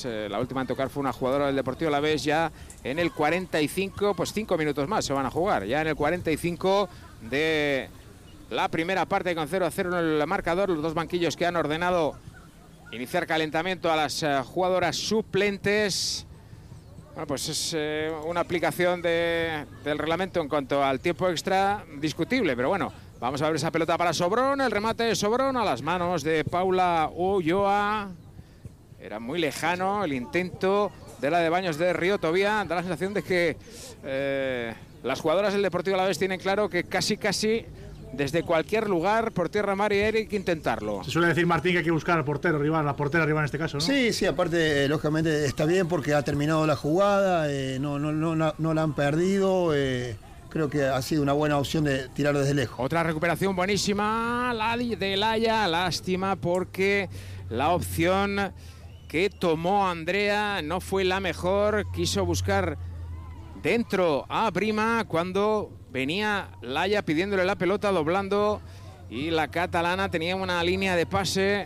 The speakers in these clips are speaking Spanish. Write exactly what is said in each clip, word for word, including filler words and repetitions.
Además, eh, la última en tocar fue una jugadora del Deportivo Alavés ya en el cuarenta y cinco, pues cinco minutos más se van a jugar. Ya en el cuarenta y cinco de la primera parte con cero a cero en el marcador. Los dos banquillos que han ordenado iniciar calentamiento a las uh, jugadoras suplentes. Bueno, pues es eh, una aplicación de, del reglamento en cuanto al tiempo extra discutible, pero bueno, vamos a ver esa pelota para Sobrón, el remate de Sobrón a las manos de Paula Ulloa. Era muy lejano el intento de la de Baños de Río Tobía. Da la sensación de que eh, las jugadoras del Deportivo Alavés tienen claro que casi casi desde cualquier lugar, por tierra, mar y aire, hay que intentarlo. Se suele decir, Martín, que hay que buscar al portero rival, la portera rival en este caso, ¿no? Sí, sí, aparte, eh, lógicamente está bien porque ha terminado la jugada, eh, no, no, no, no, no la han perdido, eh, creo que ha sido una buena opción de tirar desde lejos. Otra recuperación buenísima, la de Laia, lástima porque la opción que tomó Andrea no fue la mejor, quiso buscar dentro a Brima cuando venía Laia pidiéndole la pelota, doblando, y la catalana tenía una línea de pase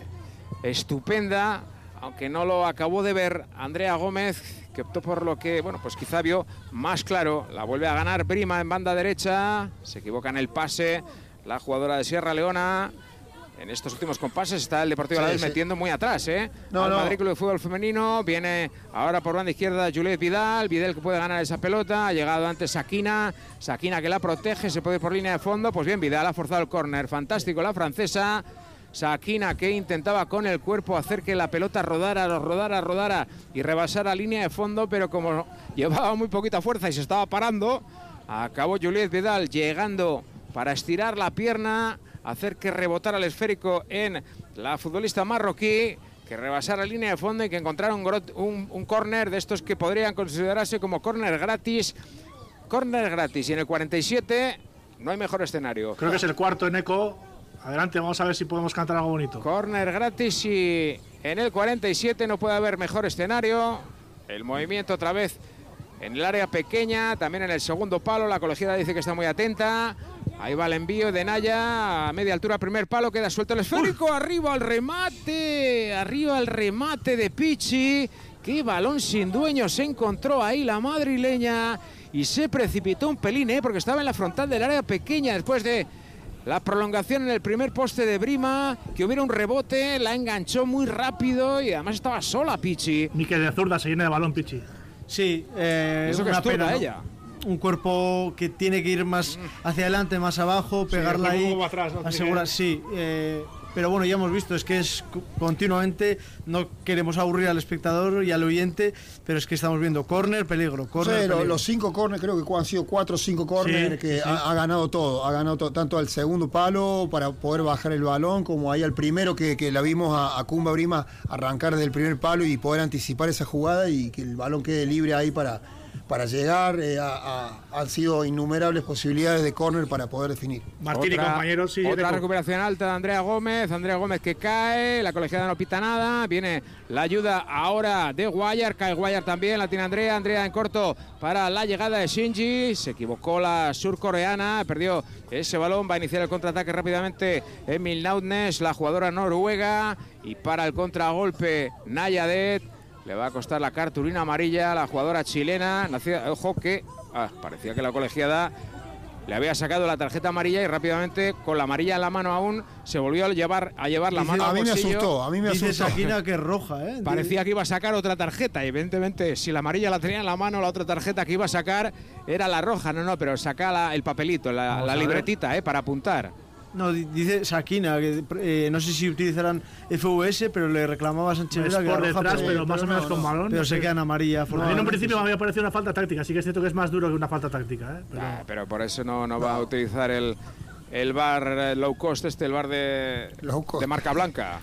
estupenda, aunque no lo acabó de ver Andrea Gómez, que optó por lo que, bueno, pues quizá vio más claro. La vuelve a ganar Brima en banda derecha, se equivoca en el pase la jugadora de Sierra Leona. En estos últimos compases está el Deportivo Alavés sí, sí. metiendo muy atrás, ¿eh? No, Al no. Madrid Club de Fútbol Femenino. Viene ahora por banda izquierda Juliette Vidal. Vidal que puede ganar esa pelota. Ha llegado antes Sakina. Sakina que la protege. Se puede ir por línea de fondo. Pues bien, Vidal ha forzado el córner. Fantástico la francesa. Sakina que intentaba con el cuerpo hacer que la pelota rodara, rodara, rodara y rebasara línea de fondo. Pero como llevaba muy poquita fuerza y se estaba parando, acabó Juliette Vidal llegando para estirar la pierna, hacer que rebotara el esférico en la futbolista marroquí, que rebasara línea de fondo y que encontrara un, un, un córner de estos que podrían considerarse como córner gratis. Córner gratis, y en el cuarenta y siete no hay mejor escenario. Creo que es el cuarto en eco. Adelante, vamos a ver si podemos cantar algo bonito. Córner gratis y en el cuarenta y siete no puede haber mejor escenario. El movimiento otra vez en el área pequeña, también en el segundo palo. La colegiada dice que está muy atenta. Ahí va el envío de Naya a media altura, primer palo, queda suelto el esférico, ¡Uf! Arriba el remate, arriba el remate de Pichi. Qué balón sin dueño se encontró ahí la madrileña y se precipitó un pelín, ¿eh? Porque estaba en la frontal del área pequeña después de la prolongación en el primer poste de Brima, que hubiera un rebote, la enganchó muy rápido y además estaba sola Pichi. Ni que de zurda se llene de balón Pichi. Sí, eh, eso que una es zurda, pena, ¿no? ella. Un cuerpo que tiene que ir más hacia adelante, más abajo, pegarla sí, ahí, atrás, ¿no? asegurar, sí. Eh, pero bueno, ya hemos visto, es que es continuamente, no queremos aburrir al espectador y al oyente, pero es que estamos viendo córner, peligro, córner, sí, peligro. Los cinco córneres, creo que han sido cuatro o cinco córneres, sí, que sí. Ha, ha ganado todo, ha ganado todo, tanto al segundo palo para poder bajar el balón, como ahí al primero que, que la vimos a, a Kumba Brima arrancar del primer palo y poder anticipar esa jugada y que el balón quede libre ahí para... para llegar, eh, a, a, han sido innumerables posibilidades de córner para poder definir. Martín Otra, y compañeros, sí. Otra de... recuperación alta de Andrea Gómez, Andrea Gómez que cae, la colegiada no pita nada, viene la ayuda ahora de Guayar, cae Guayar también, la tiene Andrea, Andrea en corto para la llegada de Shinji, se equivocó la surcoreana, perdió ese balón, va a iniciar el contraataque rápidamente Emil Naudnes, la jugadora noruega, y para el contragolpe Nayadet. Le va a costar la cartulina amarilla a la jugadora chilena. Nacida, ojo que ah, parecía que la colegiada le había sacado la tarjeta amarilla y rápidamente, con la amarilla en la mano aún, se volvió a llevar, a llevar la Dice, mano a al mí me bolsillo. asustó, a mí me Dice asustó. Sakina que es roja, ¿eh? Parecía que iba a sacar otra tarjeta y evidentemente si la amarilla la tenía en la mano, la otra tarjeta que iba a sacar era la roja. No, no, pero saca la, el papelito, la, la libretita, eh, para apuntar. No, dice Sakina, que eh, no sé si utilizarán F V S, pero le reclamaba a Sánchez Es Vera que por era roja, detrás, pero, pero más o menos no, con no, balón. pero no se sé. quedan amarilla. A mí en un principio me había parecido una falta táctica, sí que es cierto que es más duro que una falta táctica, ¿eh? Pero, Ah, pero por eso no, no va a utilizar el, el bar low cost, este, el bar de, Low cost. de marca blanca.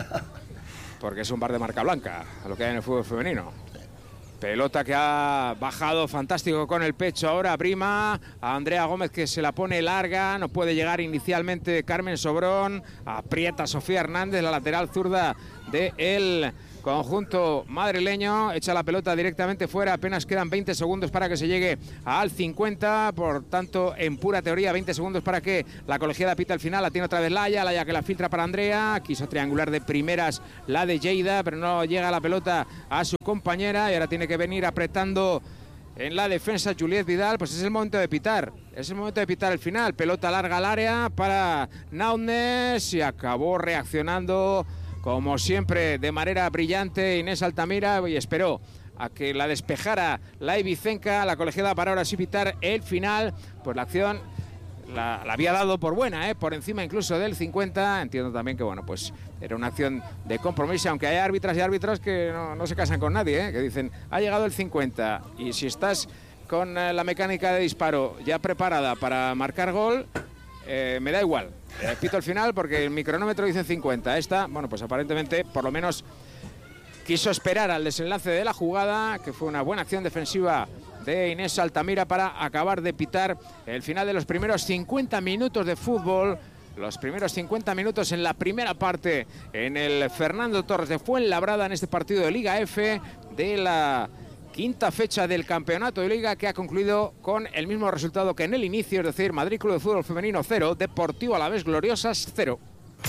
Porque es un bar de marca blanca, a lo que hay en el fútbol femenino. Pelota que ha bajado fantástico con el pecho ahora Brima, a Andrea Gómez que se la pone larga, no puede llegar inicialmente Carmen Sobrón, aprieta Sofía Hernández, la lateral zurda de el conjunto madrileño, echa la pelota directamente fuera, apenas quedan veinte segundos para que se llegue al cincuenta, por tanto en pura teoría veinte segundos para que la colegiada pita al final, la tiene otra vez Laia, Laia que la filtra para Andrea, quiso triangular de primeras la de Lleida, pero no llega la pelota a su compañera y ahora tiene que venir apretando en la defensa Juliet Vidal. Pues es el momento de pitar, es el momento de pitar el final, pelota larga al área para Naudnes y acabó reaccionando como siempre de manera brillante Inés Altamira y esperó a que la despejara la ibicenca, la colegiada, para ahora sí pitar el final. Pues la acción la, la había dado por buena, ¿eh? Por encima incluso del cincuenta. Entiendo también que bueno, pues era una acción de compromiso, aunque hay árbitras y árbitros que no, no se casan con nadie, ¿eh? Que dicen, ha llegado el cincuenta y si estás con eh, la mecánica de disparo ya preparada para marcar gol, eh, me da igual. Eh, pito el final porque el micronómetro dice cincuenta. Esta, bueno, pues aparentemente por lo menos quiso esperar al desenlace de la jugada, que fue una buena acción defensiva de Inés Altamira para acabar de pitar el final de los primeros cincuenta minutos de fútbol. Los primeros cincuenta minutos en la primera parte en el Fernando Torres de Fuenlabrada, en este partido de Liga F de la quinta fecha del campeonato de Liga, que ha concluido con el mismo resultado que en el inicio, es decir, Madrid Club de Fútbol Femenino cero, Deportivo Alavés Gloriosas cero.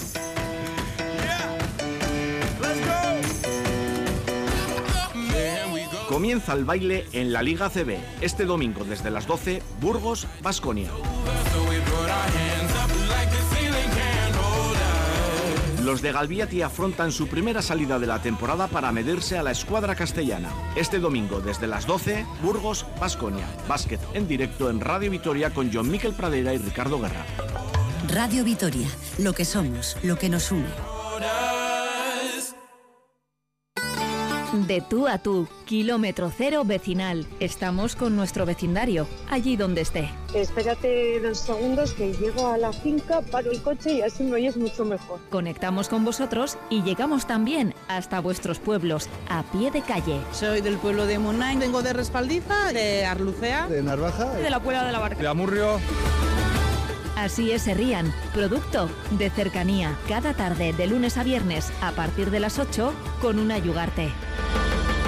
Comienza el baile en la Liga C B. Este domingo desde las doce, Burgos, Baskonia. Los de Galviati afrontan su primera salida de la temporada para medirse a la escuadra castellana. Este domingo desde las doce, Burgos, Baskonia. Básquet en directo en Radio Vitoria con John Miquel Pradera y Ricardo Guerra. Radio Vitoria, lo que somos, lo que nos une. De tú a tú, kilómetro cero vecinal. Estamos con nuestro vecindario, allí donde esté. Espérate dos segundos que llego a la finca, paro el coche y así me oyes mucho mejor. Conectamos con vosotros y llegamos también hasta vuestros pueblos, a pie de calle. Soy del pueblo de Munain, vengo de Respaldiza, de Arlucea, de Narvaja, de la Puebla de la Barca, de Amurrio. Así es Herrían, producto de cercanía. Cada tarde, de lunes a viernes, a partir de las ocho, con una Yugarte.